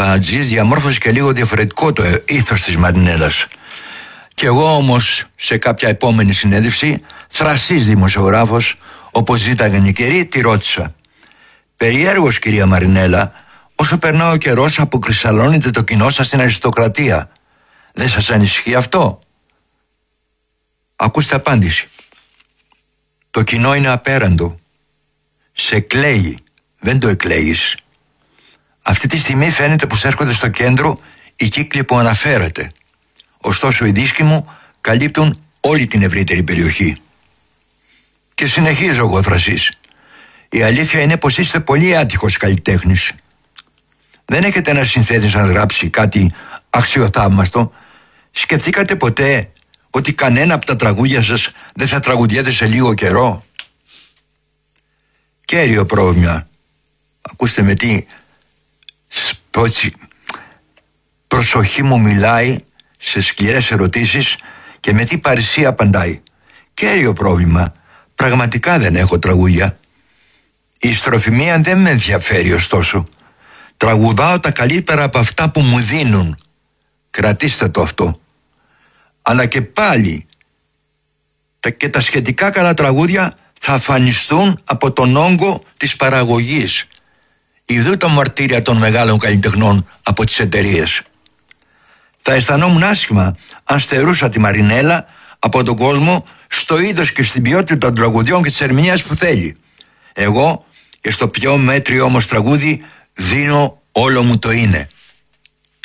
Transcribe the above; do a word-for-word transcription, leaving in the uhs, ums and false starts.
Χατζής διαμόρφωσε και λίγο διαφορετικό το ήθος της Μαρινέλας. Και εγώ όμως σε κάποια επόμενη συνέντευξη, θρασής δημοσιογράφος, όπως ζήταγαν οι καιροί, τη ρώτησα: περιέργως, κυρία Μαρινέλα, όσο περνά ο καιρός αποκρισταλώνεται το κοινό σας στην αριστοκρατία. Δεν σας ανησυχεί αυτό? Ακούστε απάντηση. Το κοινό είναι απέραντο. Σε κλαίει, δεν το εκλέγεις. Αυτή τη στιγμή φαίνεται πως έρχονται στο κέντρο οι κύκλοι που αναφέρατε. Ωστόσο οι δίσκοι μου καλύπτουν όλη την ευρύτερη περιοχή. Και συνεχίζω εγώ θρασής. Η αλήθεια είναι πως είστε πολύ άτυχος καλλιτέχνης. Δεν έχετε ένα συνθέτης να γράψει κάτι αξιοθαύμαστο? Σκεφτήκατε ποτέ ότι κανένα από τα τραγούδια σας δεν θα τραγουδιέται σε λίγο καιρό? Κέριο πρόβλημα. Ακούστε με τι προσοχή μου μιλάει σε σκληρές ερωτήσεις και με τι παρησία απαντάει. Κέριο πρόβλημα. Πραγματικά δεν έχω τραγούδια. Η ιστροφημία δεν με ενδιαφέρει ωστόσο. Τραγουδάω τα καλύτερα από αυτά που μου δίνουν. Κρατήστε το αυτό. Αλλά και πάλι τα, και τα σχετικά καλά τραγούδια θα αφανιστούν από τον όγκο της παραγωγής. Ιδού τα μαρτύρια των μεγάλων καλλιτεχνών από τις εταιρείες. Θα αισθανόμουν άσχημα αν στερούσα τη Μαρινέλα από τον κόσμο στο είδος και στην ποιότητα των τραγουδιών και της ερμηνείας που θέλει. Εγώ και στο πιο μέτριο όμως τραγούδι δίνω όλο μου το είναι.